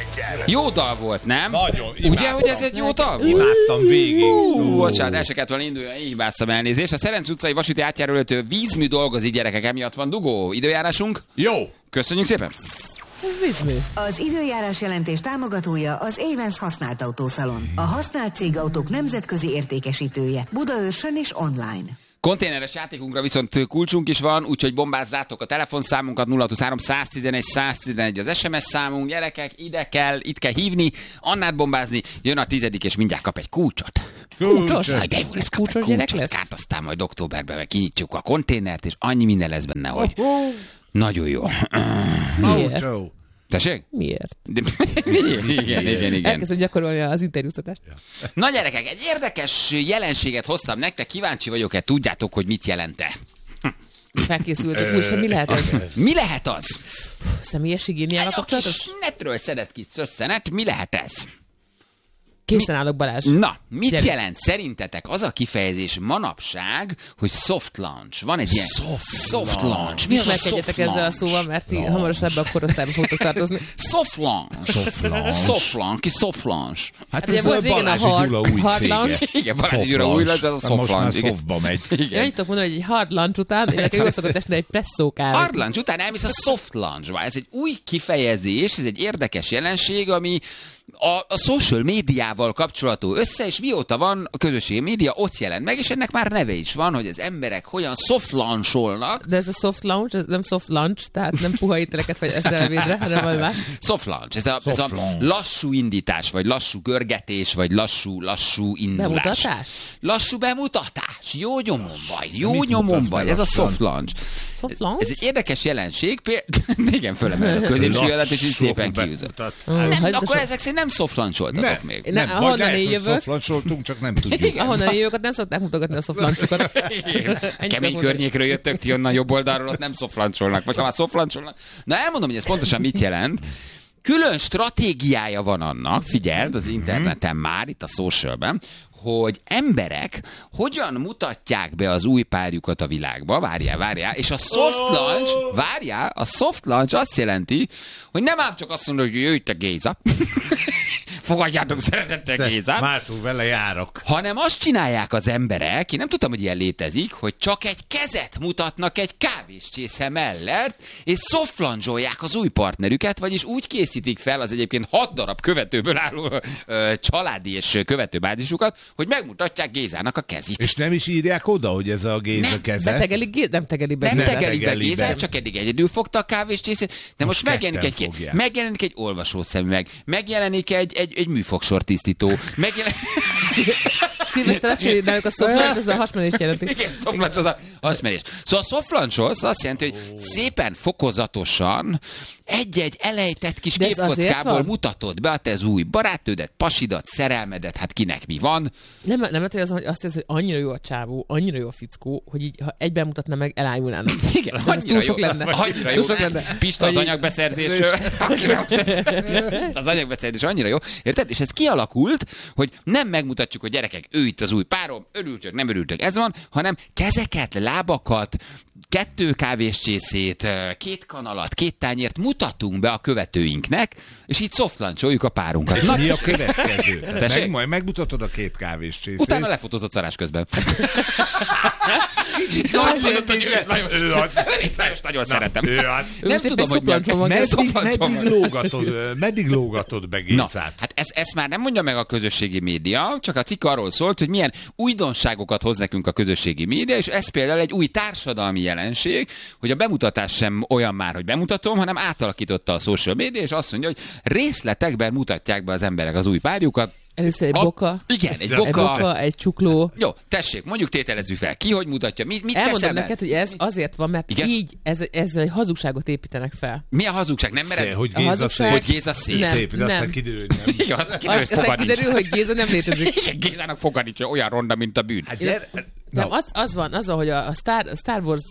Jó dal volt, nem? Nagyon. Ugye, hogy ez egy jó dal volt? Imádtam végig. Bocsánat, el se kellett volna indulni, így hibáztam, elnézést. A Szerencs utcai vasúti átjáróöltő vízmű dolgozik, gyerekek, emiatt van dugó. Időjárásunk? Jó. Köszönjük szépen. Vízmű. Az időjárás jelentés támogatója az Avens használt autószalon. A használt cégautók nemzetközi értékesítője. Budaörsön és online. Konténeres játékunkra viszont kulcsunk is van, úgyhogy bombázzátok a telefonszámunkat, 023 111 111 az SMS számunk, gyerekek, itt kell hívni, Annát bombázni, jön a 10. és mindjárt kap egy kulcsot. Kulcsos? De jó lesz, kap egy kulcsot, hát aztán majd októberben meg kinyitjuk a konténert, és annyi minden lesz benne, hogy nagyon jó. Miért? Tessék? Miért? Igen. Elkezdem gyakorolni az interjúztatást. Na gyerekek, egy érdekes jelenséget hoztam nektek, kíváncsi vagyok-e, tudjátok, hogy mit jelent-e? Felkészültök, úgyse mi lehet ez? Mi lehet az? Személyes higiéniával kapcsolatos? Kis netről szedett ki szösszenet, mi lehet ez? Készen állok, Balázs. Na, mit jelent szerintetek az a kifejezés manapság, hogy soft launch? Van egy ilyen soft launch. Mi az a soft Ismerkedjetek launch? ezzel a szóval, mert ti hamarosan ebbe a korosztályba fogtok tartozni. Soft launch. Soft launch. Hát ugye ez volt régen a Balázsi Gyula új hard cége. launch. Igen, Balázsi Gyula új launch, az a soft most már launch. igen. softba megy. Én így tudok mondani, hogy egy hard lunch után, nekem jól szokott esni egy presszó kávé. Hard lunch után elmész a soft launchba. Ez egy új kifejezés, ez egy érdekes jelenség, ami a social médiával kapcsolatú össze, és mióta van a közösségi média, ott jelent meg, és ennek már neve is van, hogy az emberek hogyan soft launcholnak. De ez a soft launch, ez nem soft lunch, tehát nem puha ételeket vagy ezzel védre, hanem valami más. Soft launch, ez a lassú indítás, vagy lassú görgetés, vagy lassú indulás. Bemutatás? Lassú bemutatás. Jó Mit nyomon mutatsz vagy. meg Ez a lassan? soft launch. Soft launch? Ez egy érdekes jelenség. Igen, fölemeled a középsúlyodat, és így szépen kiűzött. Akkor ezek szerint nem soft launcholtatok még. Ne, Nem, ahonnan vagy lehet, én hogy jövök. szoflancsoltunk, csak nem tudjuk. Ahonnan én jövök, nem szokták mutogatni a soft lunchokat. Kemény környékről jöttök, ti onnan jobb oldalról, ott nem soft launcholnak. Vagy ha már soft launcholnak. Na elmondom, hogy ez pontosan mit jelent. Külön stratégiája van annak, figyeld, az interneten már, itt a socialben, hogy emberek hogyan mutatják be az új párjukat a világba, várjál, és a soft launch azt jelenti, hogy nem ám csak azt mondod, hogy jöjj te Géza, fogadjátok szeretettel Géza, Mártul vele járok. hanem azt csinálják az emberek, én nem tudtam, hogy ilyen létezik, hogy csak egy kezet mutatnak egy kávéscsésze mellett, és soft launcholják az új partnerüket, vagyis úgy készítik fel az egyébként 6 darab követőből álló családi és követőbázisukat, hogy megmutatják Gézának a kezét. És nem is írják oda, hogy ez a Géza keze? Nem tegeli be. Nem tegeli be tegeli Gézát, be. csak eddig egyedül fogta a kávéscsészét, de most ketten fogják. megjelenik egy olvasószemüveg, megjelenik egy műfogsor tisztító, Szilveszter azt írja, náluk a soft lunch, az a hasmenést jelenti. Igen, soft launch az a hasmenés. Szóval a soft launch azt jelenti, hogy szépen fokozatosan egy-egy elejtett kis De ez azért képkockából van? mutatod be a te az új barátnődet, pasidat, szerelmedet, hát kinek mi van. Nem lehet, hogy azt hisz, hogy annyira jó a csávó, annyira jó a fickó, hogy így, ha egyben mutatna meg, elájulnának. Igen, Ez annyira túl sok jó. lenne. Annyira jó. Túl sok lenne. Pista az anyagbeszerzésről. Az anyagbeszerzés annyira jó. Érted? És ez kialakult, hogy nem megmutatjuk, hogy gyerekek, ő itt az új párom, örültök, nem örültök, ez van, hanem kezeket, lábakat, 2 kávéscsészét, 2 kanalat, 2 tányért mutatunk be a követőinknek, és így soft launcholjuk a párunkat. És mi a következő? Tessék? Majd megmutatod a 2 kávéscsészét. Utána lefotózott szarás közben. Kicsit Azt mondod, hogy ő az. Lajos nagyon szeretem. Ő az. Nem Most tudom, éppen hogy szoplancsol van. Meddig lógatod be Na, Gézát? hát ezt már nem mondja meg a közösségi média, csak a cikk arról szólt, hogy milyen újdonságokat hoz nekünk a közösségi média, és ez például egy új társadalmi jelenség, hogy a bemutatás sem olyan már, hogy bemutatom, hanem átalakította a social média, és azt mondja, hogy részletekben mutatják be az emberek az új párjukat. Először egy boka. Igen, egy Egy boka. boka, egy csukló. Jó, tessék, mondjuk tételezzük fel. Ki hogy mutatja? Mit Elmondom teszem neked, hogy ez azért van, mert Igen? így ezzel egy hazugságot építenek fel. Mi a hazugság? Nem mered? Hogy A Géza hazugság- szép. Hogy Géza szép. Nem. Szép, de aztán kiderül, hogy nem. Igen, az kiderül, hogy Aztán foga nincs. kiderül, hogy Géza nem létezik. Igen, Gézának foga nincs, olyan ronda, mint a bűn. Hát gyere, Nem, az van, hogy a Star Wars...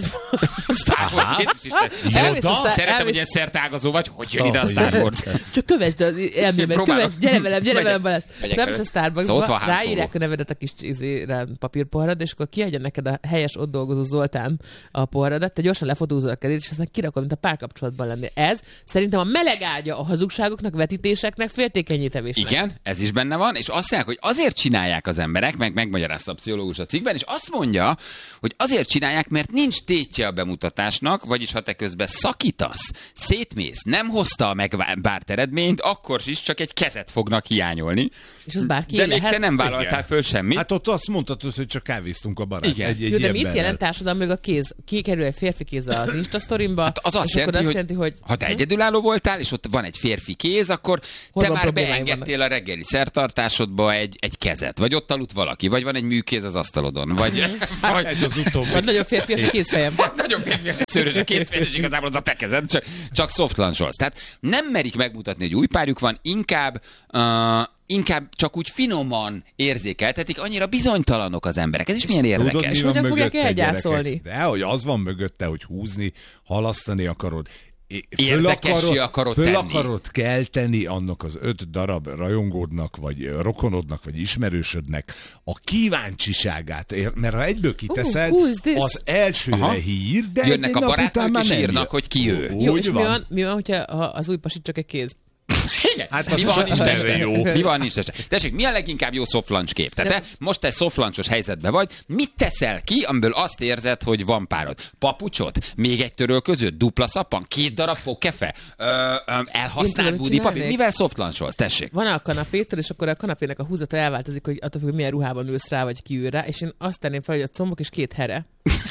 Jézus Isten. Szeretem, hogy ilyen szertágazó vagy, hogy jön ide a Star Wars. Csak kövesd az elmémet, kövesd, gyere velem Balázs. Nem a Starbucksba, ráírják a nevedet a kis papírpoharad, és akkor kiadja neked a helyes ott dolgozó Zoltán a poharadat, te gyorsan lefotózol a kezét, és aztán kirakod, mint a párkapcsolatban lenni. Ez szerintem a meleg ágya a hazugságoknak, vetítéseknek, féltékenyítevésnek. Igen, ez is benne van, és azt mondják, hogy azért csinálják az emberek, megmagyarázta a pszichológus a cikkben, és azt mondja, hogy azért csinálják, mert nincs tétje a bemutatásnak, vagyis ha te közben szakítasz, szétmész, nem hozta a megvárt eredményt, akkor is csak egy kezet fognak hiányolni. És az bárki de még lehet. te nem vállaltál föl semmit. Hát ott azt mondhatod, hogy csak kávéztunk a barát. Igen. Jó, de mit jelent társadalmilag a kéz? Kikerül egy férfi kéz az Insta-sztorimba, Hát az azt jelenti, hogy ha te egyedülálló voltál, és ott van egy férfi kéz, akkor te már beengedtél a reggeli szertartásodba egy kezet, vagy ott aludt valaki, vagy van egy műkéz az asztalodon, vagy az utóbbi. Vagy nagyon férfias a kézfejem. nagyon férfias a szőrös a kézfejem, és igazából az a te kezed, csak soft lancholsz. Tehát nem merik megmutatni, hogy új párjuk van, inkább csak úgy finoman érzékeltetik, annyira bizonytalanok az emberek. Ez is milyen érdekes. És hogyan fogják elgyászolni? De hogy az van mögötte, hogy húzni, halasztani akarod. Érdekessé akarod föl tenni. akarod kelteni annak az 5 darab rajongódnak, vagy rokonodnak, vagy ismerősödnek a kíváncsiságát, mert ha egyből kiteszed, az elsőre hír, de jönnek a barátok és nem írnak, hogy ki ő. Jó, és mi van, hogyha az új pasit csak egy kéz? Igen. Hát mi van, nincs teste. jó. Mi van, nincs teste. Tessék, mi a leginkább jó soft lunch kép? Tehát te most egy soft lunchos helyzetben vagy, mit teszel ki, amiből azt érzed, hogy van párod? Papucsot? Még egy törölközőt? Dupla szappan? 2 darab fogkefe? Elhasznált budipapír? Mivel soft luncholsz? Tessék. Van a kanapétől, és akkor a kanapének a húzata elváltozik, hogy attól függ, hogy milyen ruhában ülsz rá, vagy ki ül rá, és én azt tenném fel, hogy a combok és 2 here.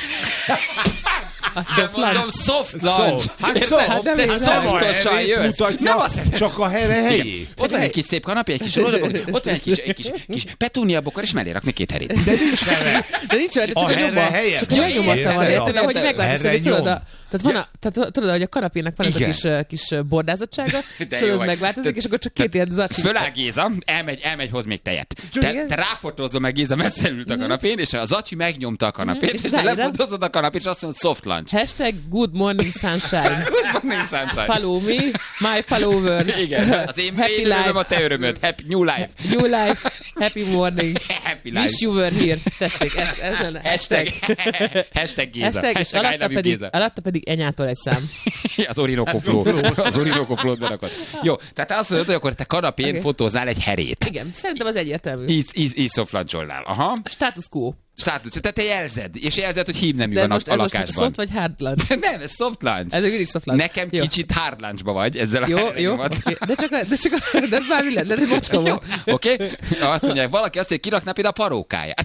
Mondom, soft lunch. Hát softosan jössz. Mutatja csak a helyét. Ott van egy kis szép kanapé, egy kis rodakon, ott van egy kis petúniabokor, és mellé rakni 2 herét. De nincs here. De nincs olyan, csak A a here nyomba. helyen. Csak a nyomottam van, érted, hogy megváltoztatni, tudod, nyom. tehát tudod, hogy a kanapénak van ez a kis bordázottsága, és tudod, az megváltozik, és akkor csak 2 ilyen zacsi. Föláll Géza, elmegy, hoz még tejet. Te ráfotózol meg, Géza messze ült a kanapén, és a zacsi megnyomta a kanapét, és te lefotózod a kanapét, és azt mondod, soft lunch. #Good morning sunshine. Good morning sunshine. Follow me, my follower. Igen, az én örömöm a te örömöd. Happy new life. New life, happy morning. Happy life. Wish you were here. Tessék, ez lenne. Hashtag Géza. És alatta pedig Enyától egy szám. Az Orinoco Flow. Az Orinoco Flow-t berakod. Jó, tehát azt mondod, hogy akkor te kanapén fotózzál egy herét. Igen, szerintem az egyértelmű. Így soft luncholnál. Aha. Status quo. Tehát te jelzed, és jelzed, hogy hívnemű van a lakásban. De ez most soft vagy hard lunch? Nem, ez soft lunch. Ez mindig soft lunch. Nekem kicsit hard lunchba vagy ezzel a jó, herényomat. Okay. De ez már mi lett? De ez macska volt. Oké? Azt mondja, valaki azt, hogy kirakná például a parókáját.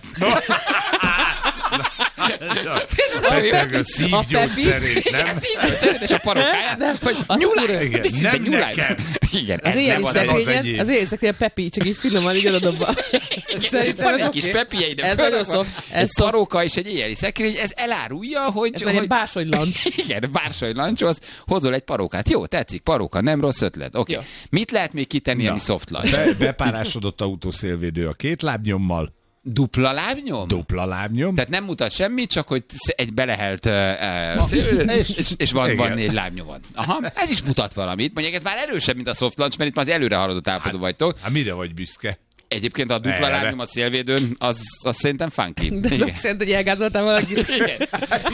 A szívgyógyszerét, nem? Szívgyógyszerét és a parókáját, hogy nem nekem. Igen, az éjjeli szekrényen Pepi, csak így finoman így odadobva. Van egy kis Pepi, ez nagyon soft. Egy paróka és egy éjjeli szekrény, ez elárulja, hogy... Ez már ilyen bársonylancs. Igen, bársonylancshoz hozol egy parókát. Jó, tetszik, paróka, nem rossz ötlet. Oké. Mit lehet még kitenni, ami soft lunch? Bepárásodott autószélvédő a 2 lábnyommal. Dupla lábnyom? Dupla lábnyom. Tehát nem mutat semmit, csak hogy egy belehelt és van 4 lábnyomod. Aha, ez is mutat valamit. Mondjuk ez már erősebb, mint a soft lunch, mert itt már az előre haladott állapotban vagytok. Hát mire vagy büszke? Egyébként a dupla lábnyom a szélvédőn, az szerintem funky. De nem szerint, hogy elgázoltál valakit. Igen.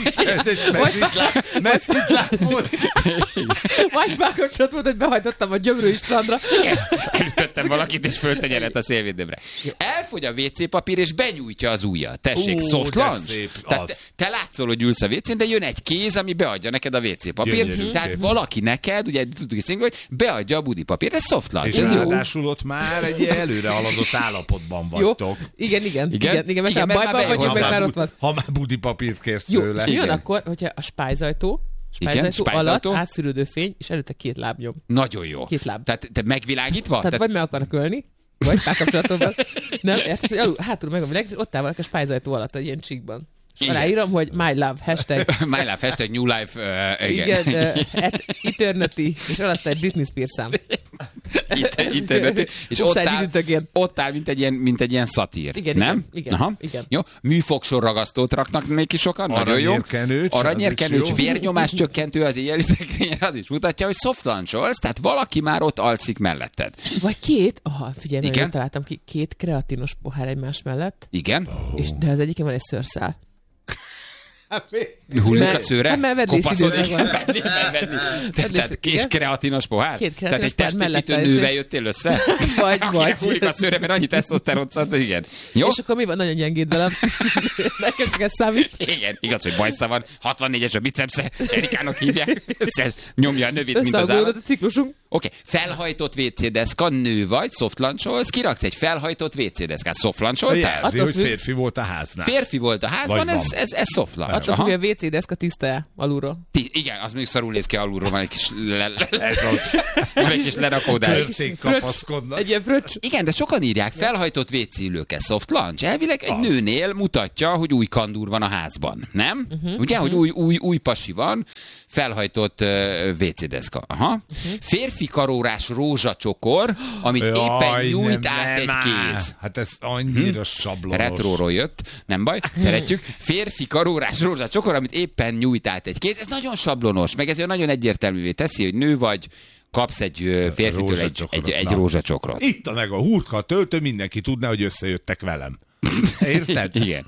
Meszítláb volt. Vagy párkapcsolat volt, hogy behajtottam a Gyömrői strandra. Elütöttem valakit, és föltenyelet a szélvédőmre. Elfogy a WC papír, és benyújtja az ujjat. Tessék, soft lunch. Tehát te látszol, hogy ülsz a WC-n, de jön egy kéz, ami beadja neked a WC papír. Tehát valaki neked, ugye tudjuk is hogy beadja a budipapírt. Ez soft lunch. És ráadásul ott már egy előre haladott állapotban vagytok. Igen, mert a bajban vagyunk, meg már ott van. Ha már budipapírt kérsz jó, tőle. Jön akkor, hogyha a spájzajtó alatt átszűrődő fény, és előtte 2 lábnyom. Nagyon jó. 2 láb. Tehát te megvilágítva? Tehát vagy meg akarnak ölni, vagy párkapcsolatban. Nem, érted, hogy hátul meg a világ, és ott áll valaki a spájzajtó alatt, egy ilyen csíkban. És aláírom, hogy my love, hashtag. My love, hashtag new life. Igen, at eternity, és alatt egy Britney Spears szám. interneten, és ott áll mint egy ilyen szatír. Igen, nem? Igen. Jó. Műfogsorragasztót raknak még ki sokan, nagyon jó. Aranyérkenőcs, vérnyomás csökkentő az éjjeli szekrényre, az is mutatja, hogy soft luncholsz, tehát valaki már ott alszik melletted. Vagy figyelj, nagyon találtam ki, 2 kreatinos pohár egymás mellett. Igen. De az egyiken van egy szőrszál. Hullik a szőre? Kopaszodik. Tehát kés kreatinos pohár? 2 kreatinos tehát egy testépítő nővel jöttél össze? Vagy. Hullik a szőre, mert annyi tesztoszterót szant, igen. Jó? És akkor mi van? Nagyon gyengéd velem. Nekem csak ez számít. Igen, igaz, hogy bajsza van. 64-es a bicepsze, Erikának hívják. Nyomja a növét, mint az állat. A ciklusunk. Oké, felhajtott WC-deszka, nő vagy, soft luncholsz, kiraksz egy felhajtott WC-deszkát, soft luncholtál? Jelzi, hogy férfi volt a háznál. Férfi volt a házban, ez soft lunch. Attól függ, a WC-deszka tiszta alulról. Igen, az még szarul néz ki alulról, van egy kis egy kis lerakódás. Egy ilyen fröccs. Igen, de sokan írják, felhajtott WC-ülőke soft lunch. Elvileg egy nőnél mutatja, hogy új kandúr van a házban, nem? Ugye, hogy új pasi van, felhajtott WC-deszka. Férfi karórás rózsacsokor, amit éppen nyújt át egy kéz. Hát ez annyira sablonos. Retróról jött, nem baj, szeretjük. Férfi karórás rózsacsokor, amit éppen nyújt át egy kéz. Ez nagyon sablonos, meg ez nagyon egyértelművé teszi, hogy nő vagy, kapsz egy férfitől egy rózsacsokrot. Itt a meg a hurka, a töltő, mindenki tudná, hogy összejöttek velem. Érted? Igen.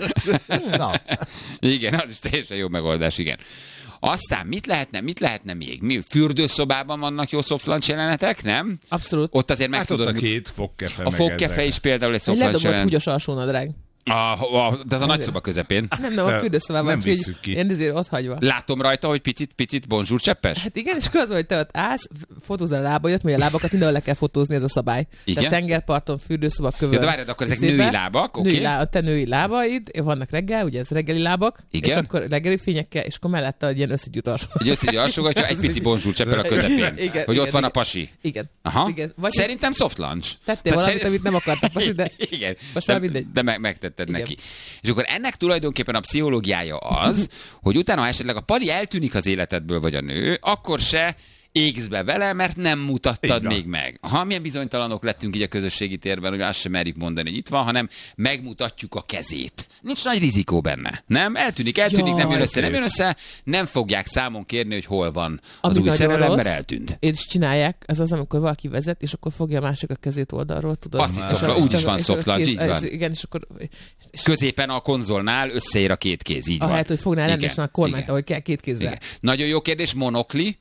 Igen, az is teljesen jó megoldás, igen. Aztán mit lehetne még? Fürdőszobában vannak jó soft lunch jelenetek, nem? Abszolút. Ott azért meg tudod... Ott a 2 fogkefe. A fogkefe is például egy soft lunch jelenet. Ledobott húgyos alsónadrág. De az a nagyszoba közepén. Nem, a fürdőszobában. Nem visszük ki. Én ezért ott hagyva. Látom rajta, hogy picit bonjour cseppes? Hát igen, és akkor az, hogy te ott állsz, fotózol a lábaidat, mert a lábakat mindenhol le kell fotózni, ez a szabály. Igen? Tehát tengerparton, fürdőszoba, kövön. De várjad, akkor ezek női lábak, oké? A te női lábaid, vannak reggel, ugye ez reggeli lábak, igen? És akkor reggeli fényekkel, és akkor mellette egy ilyen összegyűjt alsó. Egy összegyűjt alsógatja, egy pici bonjour cseppel a közepén. Igen, hogy ott van a pasi. Igen. Aha. Igen. Szerintem soft lunch. Tettél valamit, amit nem akartak pasi, de igen. Most már mindegy. De megtetted neki. És akkor ennek tulajdonképpen a pszichológiája az, hogy utána, ha esetleg a pali eltűnik az életedből, vagy a nő, akkor se égsz be vele, mert nem mutattad még meg. Milyen bizonytalanok lettünk így a közösségi térben, hogy azt sem merjük mondani, hogy itt van, hanem megmutatjuk a kezét. Nincs nagy rizikó benne. Nem? Eltűnik, nem jön össze, nem fogják számon kérni, hogy hol van az új szerelem, mert eltűnt. És csinálják, ez az, amikor valaki vezet, és akkor fogja a másik a kezét oldalról, tudod? Azt is úgy is van soft lunch, így van. Igen, és akkor... Középen a konzolnál összeér a 2 kéz, így van. Ahelyett, hogy fognál rendesen a kormányt, ahogy kell 2 kézzel. Igen. Nagyon jó kérdés, monokli.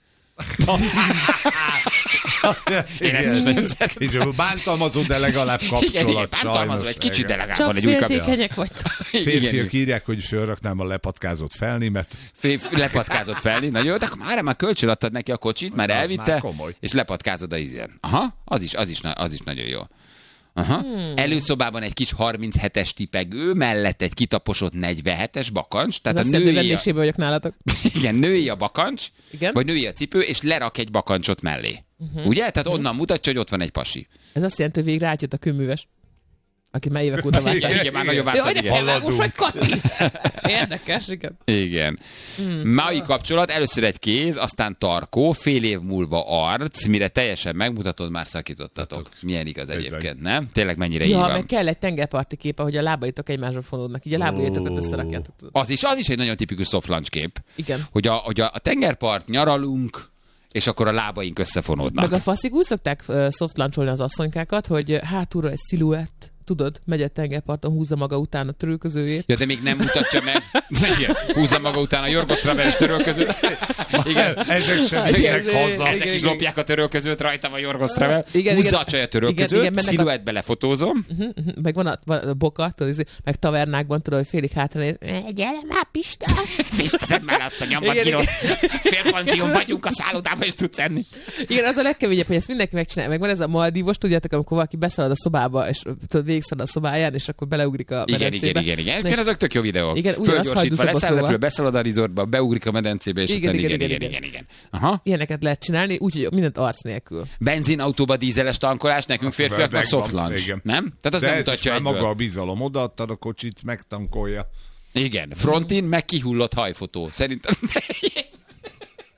Én ezt is nagyon szeretem. Bántalmazó, de legalább kapcsolat. Bántalmazó, egy kicsit, de legalább csak van egy új kapcsolat. Csak féltékenyek vagytok. Férfiak írják, hogy fölraknám a lepatkázott felnimet. Lepatkázott felni, nagyon jó, de akkor már kölcsönadtad neki a kocsit, már elvitte, és lepatkázod a ízén. Az is nagyon jó. Előszobában egy kis 37-es tipegő, mellett egy kitaposott 47-es bakancs. Tehát a női vendégségben vagyok nálatok. Igen, női a bakancs, igen? Vagy női a cipő, és lerak egy bakancsot mellé. Ugye? Tehát onnan mutatja, hogy ott van egy pasi. Ez azt jelenti, hogy végre átjött a kőműves. Aki már évek óta várta. Igen, már nagyon várta. Jaj, de felvágós vagy, Kati! Érdekes, igen. Igen. Mai kapcsolat, először egy kéz, aztán tarkó, fél év múlva arc, mire teljesen megmutatod, már szakítottatok. Milyen igaz egyébként, nem? Tényleg mennyire így van. Meg kell egy tengerparti kép, ahogy a lábaitok egymásra fonódnak, így a lábaitokat összerakjátok. Az is egy nagyon tipikus soft lunch kép. Igen. Hogy a tengerpart, nyaralunk, és akkor a lábaink összefonódnak. Meg a faszig úgy szokták soft luncholni az asszonykákat, hogy hátulra egy sziluett, tudod, megy a tengerparton, húzza maga után a törölközőjét. Ja, de még nem mutatja meg. Igen, húzza maga után a Jorgos Traveles törölközőt. Igen. Ezek sem visznek haza. Ezek is lopják a törölközőt, rajta van Jorgos Travel. Húzza a csaj a törölközőt, sziluettbe lefotózom. Meg van a boka, tudod, meg tavernákban, tudod, hogy félig hátranéz. Gyere már, Pista! Pista, tedd már azt a nyombat, kirossz. Félpanzión vagyunk a szállodában, és tudsz enni. Igen, az a legkeményebb, hogy ezt mindenki megcsinálja. Meg van ez a Maldívos, tudjátok, amikor valaki beszalad a szobába, és tudod, végigszalad a szobáján, és akkor beleugrik a medencébe. Igen, azok tök jó videók. Igen, fölgyorsítva leszáll, beszalad a resortba, beugrik a medencébe, és igen. Aha. Ilyeneket lehet csinálni, úgyhogy mindent arc nélkül. Benzinautóba dízeles tankolás, nekünk férfiaknak soft lunch, nem? Tehát az nem mutatja egyből. Maga a bizalom, odaadtad a kocsit, megtankolja. Igen, frontin meg kihullott hajfotó. Szerintem...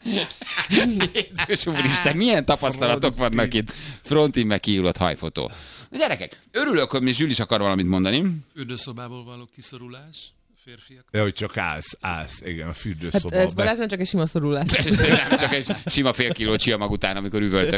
Jézus úristen, milyen tapasztalatok vannak itt. Frontin meg kihullott hajfotó. Gyerekek, örülök, hogy mi Zsül is akar valamit mondani. Fürdőszobából való kiszorulás. Férfiak. De hogy csak állsz. Igen, a fürdőszobában. Hát ez Balázs nem csak egy sima szorulás. Nem csak egy sima fél kiló csiamag után, amikor üvöltök.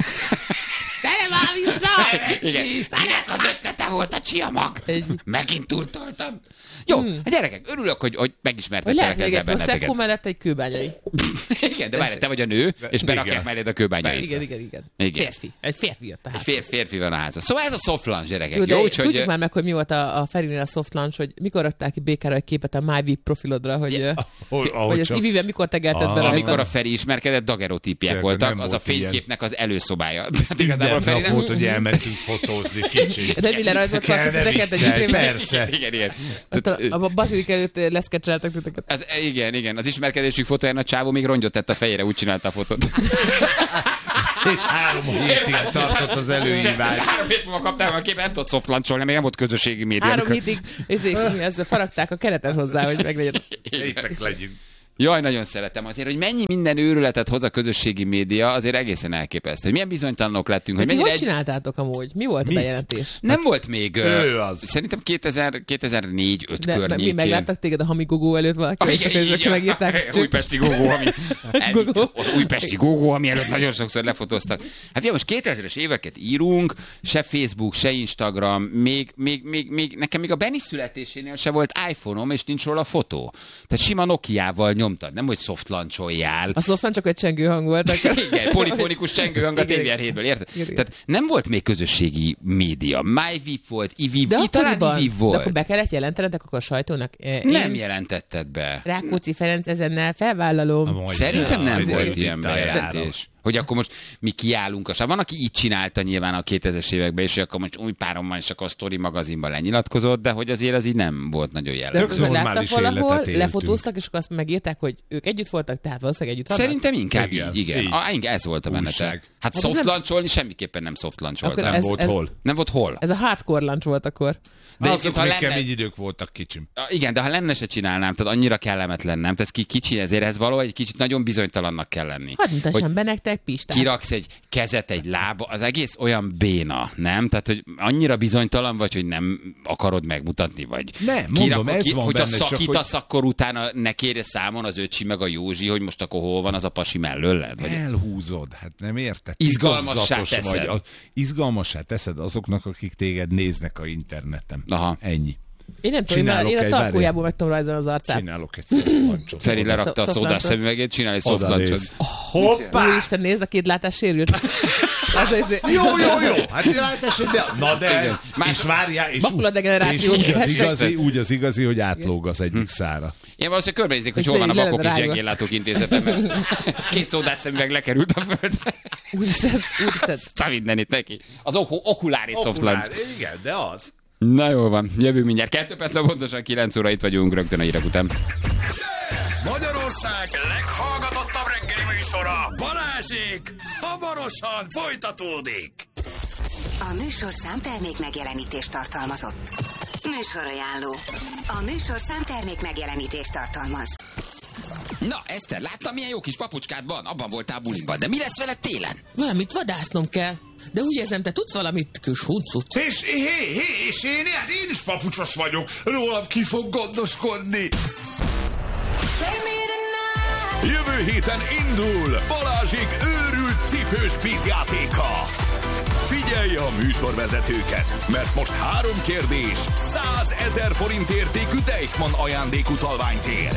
Gyere már vissza! Igen. Kinek az ötlete volt a csiamag? Megint túltoltam. Jó, a gyerekek, örülök, hogy megismertettelek ezzel benneteket. Hogy lehet még egy mellett egy kőbányai. Igen, de várj, te vagy a nő, és berakják melléd a kőbányai. Igen. Férfi. Egy férfi jött a házhoz. Férfi van a házhoz. Szóval ez a soft lunch, gyerekek. Jó, úgyhogy... Tudjuk már meg, hogy mi volt a Ferinél a soft lunch, hogy mikor rakták ki Békára egy képet a MyVip profilodra, hogy az Ivivel mikor tegelted bele. Amikor a Feri ismerkedett, dagerotípiák voltak, az a fényképnek az előszobája. Igazából Feri nem volt, hogy elmentünk fotózni kicsit. De mi lerajzoltak neked egy izémet? Persze. Igen. A Bazilik előtt leszkecseltek titeket. Igen. Az ismerkedésük fotóján a csávó még rongyot tett a fejére, úgy csinálta a fotót. És 3 hétig tartott az előhívás. 3 hét múlva kaptál a képet, nem tudott soft luncholni, még nem volt közösségi média. 3 hétig ezzel faragták a keretet hozzá, hogy meglegyen. Szépek legyünk. Jaj, nagyon szeretem azért, hogy mennyi minden őrületet hoz a közösségi média, azért egészen elképesztő. Hogy milyen bizonytalanok lettünk. Hogy csináltátok amúgy? Mi volt a bejelentés? Nem volt még. Ő az. Szerintem 2004-5 környékén. Mi megláttak téged a Hamigogó előtt valaki, és megírták. Újpesti Gogó, az újpesti Gogó, ami előtt nagyon sokszor lefotóztak. Hát most 2000-es éveket írunk, se Facebook, se Instagram, még nekem még a Benni születésénél se volt iPhone-om, és nincs róla fotó. Tehát sima Nokiával nyomtad, nem hogy soft luncholjál. A soft lunch csak egy csengőhang volt. Igen, polifonikus csengőhang a TVR7-ből, érted? Tehát nem volt még közösségi média. MyVip volt, iViv, talán iViv volt. De akkor be kellett jelentenetek akkor a sajtónak? Nem jelentetted be. Rákóczi Ferenc ezennel felvállalom. Szerintem nem volt ilyen bejelentés. Hogy akkor most mi kiállunk a Van, aki így csinálta nyilván a 2000-es években, és akkor most új párommal is akkor a Story magazinban lenyilatkozott, de hogy azért az így nem volt nagyon jellemző. De láttak valahol, lefotóztak, és akkor azt megírták, hogy ők együtt voltak, tehát valószínűleg együtt vannak? Szerintem inkább igen. Ez volt a menete. Hát soft luncholni semmiképpen nem soft luncholtam. Nem volt hol. Ez a hardcore lunch volt akkor. De azok még kemény idők voltak kicsim. Igen, de ha lenne se csinálnám, tehát annyira kellemetlen, nem? Tehát kicsi, ezért ez valahogy egy kicsit nagyon bizonytalannak kell lenni. Hadd mutassam be nektek, Pistán. Kiraksz egy kezet, egy lába, az egész olyan béna, nem? Tehát, hogy annyira bizonytalan vagy, hogy nem akarod megmutatni, vagy nem, mondom, ez van hogyha benne, szakítasz, hogy... akkor utána ne kérje számon az öcsi meg a Józsi, hogy most akkor hol van az a pasi mellőled? Vagy... Elhúzod, hát nem érted? Izgalmassá teszed azoknak, akik téged néznek a interneten. Aha. Ennyi. Én nem tudom, én a tarkójából meg tudom rajzolni az arcát. Csinálok egy soft lunchot. Feri lerakta a szódás szemüvegét, csinál egy soft lunchot. Hoppá! Úristen, nézd, a két látás sérült. Jó. Hát látás, de... Na de... És várjál, és úgy az igazi, hogy átlóg az egyik szára. Én valószínűleg körbenézzék, hogy hol van a Bakóki Gyengéllátók Intézetem, mert 2 szódás szemüveg lekerült a földre. Úristen. Szá mindenit neki. Az okulári soft lunch. Igen, de az. Na jól van, jövünk mindjárt. 2 perc, pontosan 9 óra itt vagyunk rögtön a hírek után. Magyarország leghallgatottabb reggeli műsora, Balázsék, hamarosan folytatódik. A műsorszám termék megjelenítést tartalmazott. Műsorajánló. A műsorszám termék megjelenítést tartalmaz. Na, Eszter, láttam, milyen jó kis papucskád van? Abban voltál buliban, de mi lesz veled télen? Valamit vadásznom kell. De úgy érzem, te tudsz valamit, kis huncut. És én is papucsos vagyok. Rólam ki fog gondoskodni. Jövő héten indul Balázsék őrült cipős kvízjátéka. Figyelj a műsorvezetőket, mert most 3 kérdés, 100 000 forint értékű Deichmann ajándékutalványt ér.